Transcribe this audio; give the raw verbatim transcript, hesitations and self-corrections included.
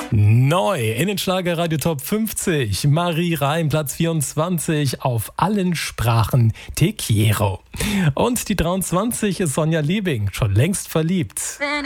Neu in den Schlager Radio Top fünfzig. Marie Reim, Platz vierundzwanzig auf allen Sprachen Te quiero. Und die dreiundzwanzig ist Sonja Liebing, schon längst verliebt.